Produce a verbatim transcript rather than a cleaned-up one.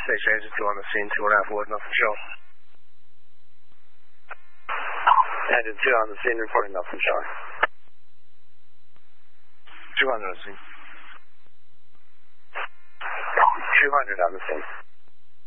Station Agent two on the scene, two and a half wood, nothing showing. Agent two on the scene, reporting nothing showing. two hundred on the scene. two hundred on the scene.